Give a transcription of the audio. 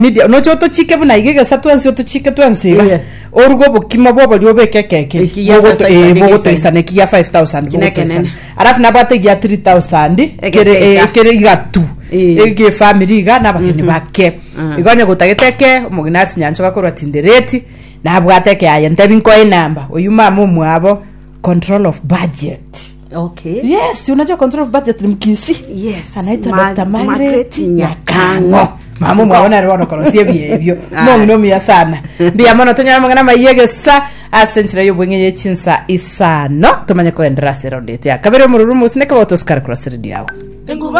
media no choto chike buna igege satwansi to chike twansiga orugo bukima bobo lyobe keke bogo to isane kia 5000 alafu nabate gia 3000 kere igatu ege family ga nabakini bake igone gutageteke umuginati nyanchoka korwa tindereti nabwateke ayente binko inamba oyuma mumu abo control of budget. Okay. Yes, unajua control of budget ni mkisi. Yes. Anaitwa Dr. Margaret Nyakango. Mamu mwaona rwano korosie byebyo. Mongo mya sana. Bia mono tonyana mangana mayege sa asenchira yo bwenye chinsa isano. Tumanye ko endraste ronde ya. Kabere mururumu sineka boto Oscar Cross Radio.